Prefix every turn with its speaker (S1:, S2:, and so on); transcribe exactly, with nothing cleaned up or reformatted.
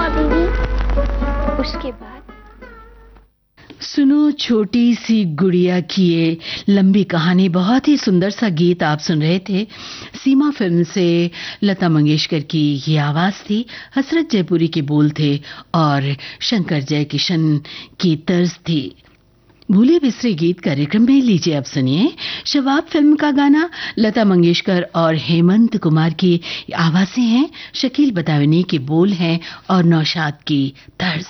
S1: भागेंगी। उसके बाद
S2: सुनो छोटी सी गुड़िया की ये लंबी कहानी। बहुत ही सुंदर सा गीत आप सुन रहे थे। सीमा फिल्म से लता मंगेशकर की ये आवाज थी, हसरत जयपुरी के बोल थे और शंकर जयकिशन की तर्ज थी। भूले बिसरे गीत कार्यक्रम में लीजिए अब सुनिए शबाब फिल्म का गाना। लता मंगेशकर और हेमंत कुमार की आवाजें हैं, शकील बदायूनी के बोल हैं और नौशाद की तर्ज।